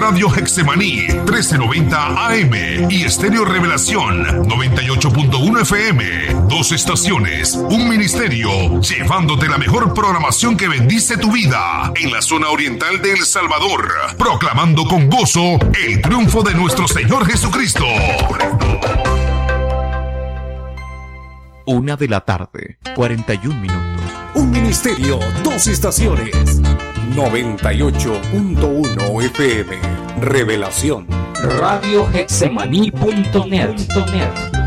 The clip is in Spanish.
Radio Hexemaní 1390 AM y Estéreo Revelación 98.1 FM. 2 estaciones, un ministerio, llevándote la mejor programación que bendice tu vida en la zona oriental de El Salvador, proclamando con gozo el triunfo de nuestro Señor Jesucristo. 1:41 PM. Un ministerio, 2 estaciones. 98.1 FM. Revelación. Radio Hexemaní.net.